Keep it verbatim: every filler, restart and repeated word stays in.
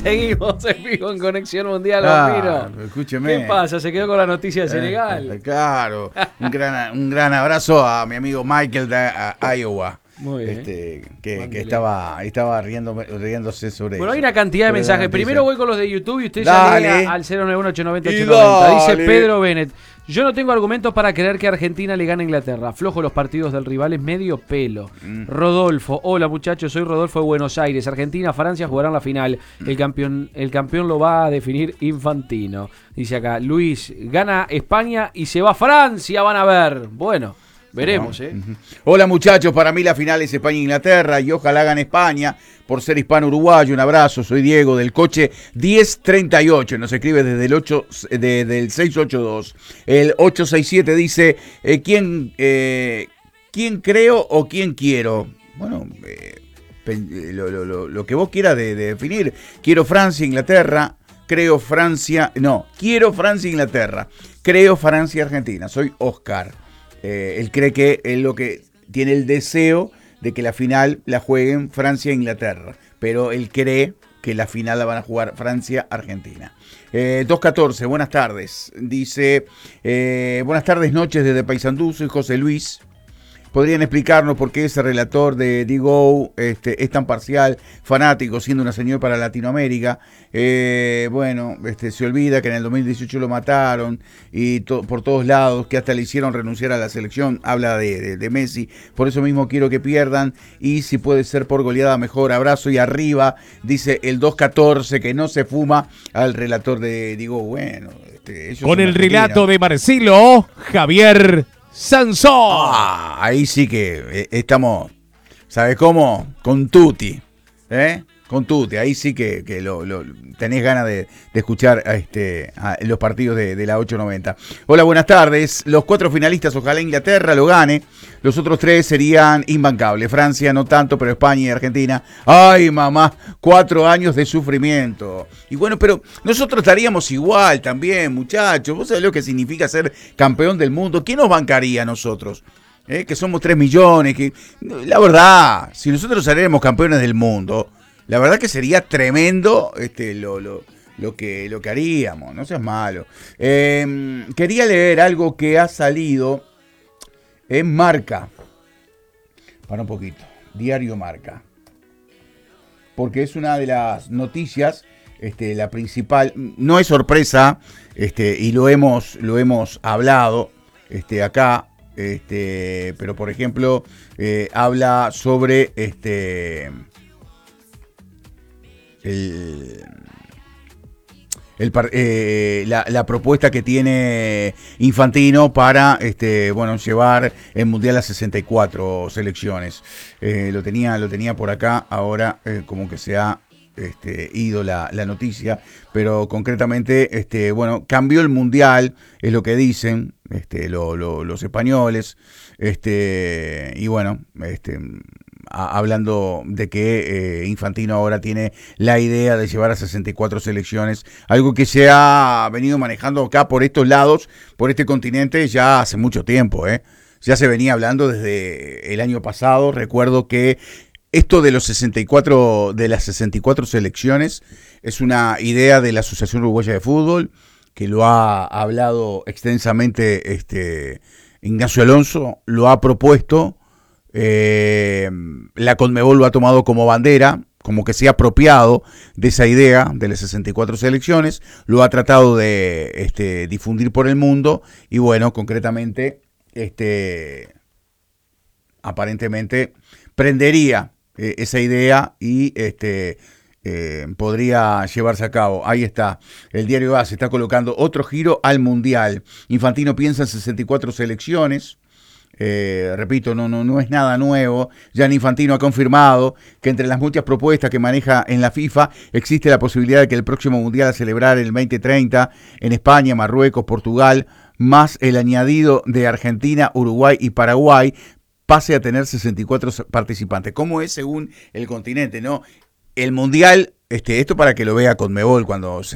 Seguimos en vivo en Conexión Mundial, Ah, Vampiro. escúcheme. ¿Qué pasa? Se quedó con la noticia de Eh, Senegal. eh, claro. Un gran, un gran abrazo a mi amigo Michael de a- Iowa. Muy bien. Este, que, Mándele. que estaba, estaba riendo, riéndose sobre Bueno, eso. hay una cantidad de Sobre la mensajes. noticia. Primero voy con los de YouTube y usted Dale. ya lee al cero nueve uno ocho nueve cero Y ocho nueve cero. Dice dale. Pedro Bennett. Yo no tengo argumentos para creer que Argentina le gane a Inglaterra. Flojo los partidos del rival, es medio pelo. Mm. Rodolfo. Hola muchachos, soy Rodolfo de Buenos Aires. Argentina, Francia jugarán la final. El campeón, el campeón lo va a definir Infantino. Dice acá, Luis, gana España y se va a Francia, van a ver. Bueno. Veremos, ¿eh? Ujú. Hola muchachos, para mí la final es España-Inglaterra y ojalá gane España por ser hispano-uruguayo. Un abrazo, soy Diego del coche diez treinta y ocho, nos escribe desde el, ocho, de, del seis ocho dos. El ocho seis siete dice, eh, ¿quién, eh, ¿quién creo o quién quiero? Bueno, eh, lo, lo, lo, lo que vos quieras de, de definir. Quiero Francia-Inglaterra, creo Francia, no, quiero Francia-Inglaterra, creo Francia-Argentina. Soy Oscar. Eh, él cree que es lo que tiene el deseo de que la final la jueguen Francia e Inglaterra, pero él cree que la final la van a jugar Francia-Argentina. Eh, dos catorce, buenas tardes. Dice, eh, buenas tardes, noches desde Paysandú, soy José Luis. ¿Podrían explicarnos por qué ese relator de Digo este, es tan parcial, fanático, siendo una señora para Latinoamérica? Eh, bueno, este, se olvida que en el dos mil dieciocho lo mataron y to- por todos lados, que hasta le hicieron renunciar a la selección. Habla de, de, de Messi. Por eso mismo quiero que pierdan y si puede ser por goleada mejor. Abrazo y arriba, dice el dos catorce, que no se fuma al relator de Digo. Bueno, este, ellos Con son el relato argentinos. de Marcelo Javier Sansón. Ah, ahí sí que eh, estamos, ¿sabes cómo? Con Tutti, ¿eh? Con Tutti, ahí sí que, que lo, lo, tenés ganas de, de escuchar a este, a los partidos de, de la ocho noventa. Hola, buenas tardes. Los cuatro finalistas, ojalá Inglaterra lo gane. Los otros tres serían imbancables. Francia no tanto, pero España y Argentina. Ay, mamá, cuatro años de sufrimiento. Y bueno, pero nosotros estaríamos igual también, muchachos. ¿Vos sabés lo que significa ser campeón del mundo? ¿Quién nos bancaría a nosotros? ¿Eh? Que somos tres millones. Que... La verdad, si nosotros saliéramos campeones del mundo, la verdad que sería tremendo este, lo, lo, lo, que, lo que haríamos. No seas malo. Eh, quería leer algo que ha salido en Marca. Para un poquito. Diario Marca. Porque es una de las noticias, este, la principal. No es sorpresa, este, y lo hemos, lo hemos hablado este, acá. Este, pero por ejemplo, eh, habla sobre este. El, el, eh, la, la propuesta que tiene Infantino para este, bueno, llevar el Mundial a sesenta y cuatro selecciones. Eh, lo, tenía, lo tenía por acá, ahora eh, como que se ha este, ido la, la noticia, pero concretamente, este, bueno, cambió el Mundial, es lo que dicen este, lo, lo, los españoles, este, y bueno, este... hablando de que eh, Infantino ahora tiene la idea de llevar a sesenta y cuatro selecciones, algo que se ha venido manejando acá por estos lados, por este continente ya hace mucho tiempo, ¿eh? Ya se venía hablando desde el año pasado. Recuerdo que esto de los sesenta y cuatro, de las sesenta y cuatro selecciones es una idea de la Asociación Uruguaya de Fútbol, que lo ha hablado extensamente este, Ignacio Alonso, lo ha propuesto. Eh, la Conmebol lo ha tomado como bandera, como que se ha apropiado de esa idea de las sesenta y cuatro selecciones, lo ha tratado de este, difundir por el mundo y bueno, concretamente, este, aparentemente prendería eh, esa idea y este, eh, podría llevarse a cabo. Ahí está, el diario A se está colocando otro giro al Mundial. Infantino piensa en sesenta y cuatro selecciones. Eh, repito, no, no, no es nada nuevo. Gianni Infantino ha confirmado que entre las muchas propuestas que maneja en la FIFA existe la posibilidad de que el próximo Mundial a celebrar el veinte treinta en España, Marruecos, Portugal, más el añadido de Argentina, Uruguay y Paraguay, pase a tener sesenta y cuatro participantes. ¿Cómo es según el continente, no? El Mundial, este, esto para que lo vea Conmebol cuando se